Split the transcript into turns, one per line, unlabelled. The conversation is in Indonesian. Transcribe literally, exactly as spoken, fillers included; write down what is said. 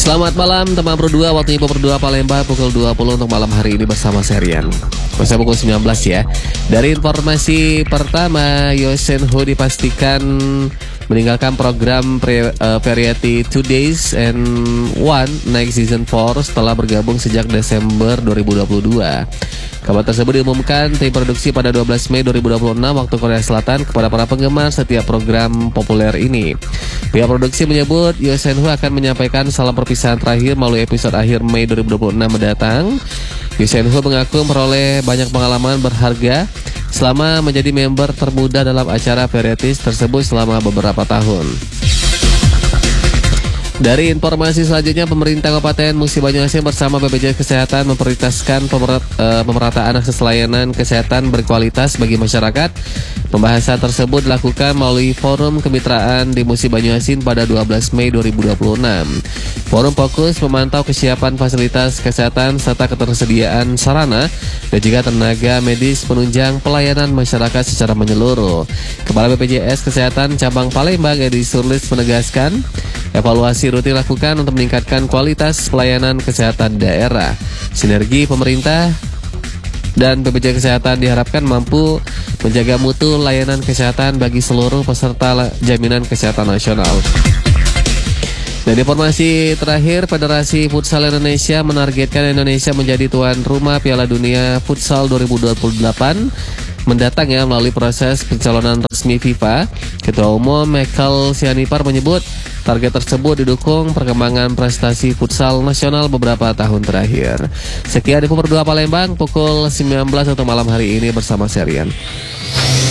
Selamat malam teman Pro dua, waktunya Pro dua Palembang pukul dua puluh untuk malam hari ini bersama Serian. Masa pukul sembilan belas ya. Dari informasi pertama, Yoo Seung-ho dipastikan meninggalkan program pre, uh, Variety Two Days and One Next Season four setelah bergabung sejak Desember dua ribu dua puluh dua. Kabar tersebut diumumkan tim produksi pada dua belas Mei dua ribu dua puluh enam waktu Korea Selatan kepada para penggemar setiap program populer ini. Pihak produksi menyebut Yoo Seung-ho akan menyampaikan salam perpisahan terakhir melalui episode akhir Mei dua ribu dua puluh enam mendatang. Yoo Seung-ho mengaku memperoleh banyak pengalaman berharga selama menjadi member termuda dalam acara varieties tersebut selama beberapa tahun. Dari informasi selanjutnya, pemerintah Kabupaten Musi Banyuasin bersama B P J S Kesehatan memprioritaskan pemerat, uh, pemerataan akses layanan kesehatan berkualitas bagi masyarakat. Pembahasan tersebut dilakukan melalui Forum Kemitraan di Musi Banyuasin pada dua belas Mei dua ribu dua puluh enam. Forum fokus memantau kesiapan fasilitas kesehatan serta ketersediaan sarana dan juga tenaga medis penunjang pelayanan masyarakat secara menyeluruh. Kepala B P J S Kesehatan Cabang Palembang Edi Surlis menegaskan, evaluasi rutin dilakukan untuk meningkatkan kualitas pelayanan kesehatan daerah. Sinergi pemerintah dan B P J S Kesehatan diharapkan mampu menjaga mutu layanan kesehatan bagi seluruh peserta jaminan kesehatan nasional. Dan informasi terakhir, Federasi Futsal Indonesia menargetkan Indonesia menjadi tuan rumah Piala Dunia Futsal dua ribu dua puluh delapan mendatang ya melalui proses pencalonan resmi FIFA. Ketua Umum Michael Sianipar menyebut target tersebut didukung perkembangan prestasi futsal nasional beberapa tahun terakhir. Sekian di Pro dua Palembang pukul sembilan belas untuk malam hari ini bersama Serian.